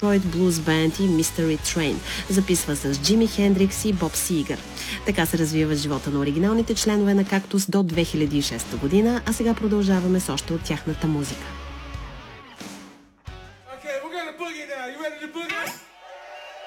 Detroit Blues Band и Mystery Train. Записва с Джими Хендрикс и Боб Сигър. Така се развива живота на оригиналните членове на Кактус до 2006 година, а сега продължаваме с още от тяхната музика. Okay, we're gonna boogie now. You ready to boogie?